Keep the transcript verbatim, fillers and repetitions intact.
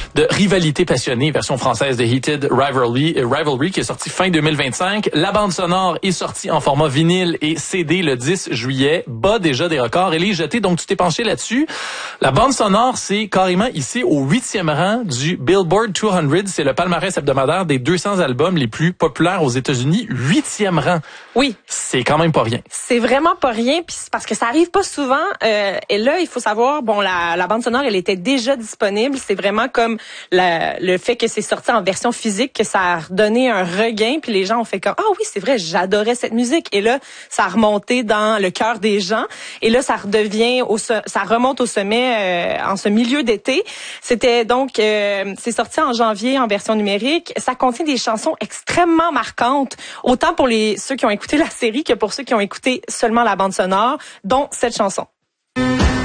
de Rivalité passionnée, version française de Heated Rivalry, Rivalry qui est sorti fin deux mille vingt-cinq. La bande sonore est sortie en format vinyle et C D le dix juillet, bat déjà des records. Elle est jetée, donc tu t'es penché là-dessus. La bande sonore, c'est carrément ici au huitième rang du Billboard deux cents. C'est le palmarès hebdomadaire des deux cents albums les plus populaires aux États-Unis. Huitième rang. Oui. C'est quand même pas rien. C'est vraiment pas rien, puis c'est parce que ça arrive pas souvent. Euh, et là, il faut savoir, bon, la, la bande sonore, elle était déjà disponible. C'est vraiment comme la, le fait que c'est sorti en version physique que ça a redonné un regain, puis les gens ont fait comme, ah oui, c'est vrai, j'adorais cette musique. Et là, ça a remonté dans le cœur des gens. Et là, ça redevient, au, ça remonte au sommet euh, en ce milieu d'été. C'était donc, euh, c'est sorti en janvier en version numérique. Ça contient des chansons extrêmement marquantes, autant pour les ceux qui ont écouté la série que pour ceux qui ont écouté seulement la bande sonore, dont cette chanson.